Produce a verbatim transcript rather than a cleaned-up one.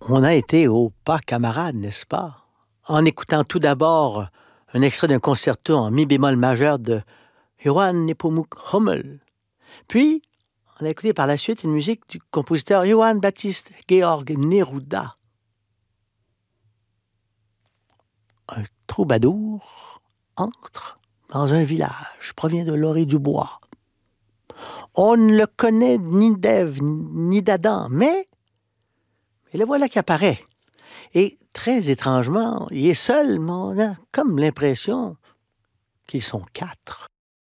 On a été au pas camarade, n'est-ce pas? En écoutant tout d'abord un extrait d'un concerto en mi bémol majeur de Johann Nepomuk Hummel. Puis, on a écouté par la suite une musique du compositeur Johann Baptist Georg Neruda. Un troubadour entre dans un village, provient de Lorée-du-Bois. On ne le connaît ni d'Ève ni d'Adam, mais, mais le voilà qui apparaît. Et très étrangement, il est seul, mais on a comme l'impression qu'ils sont quatre.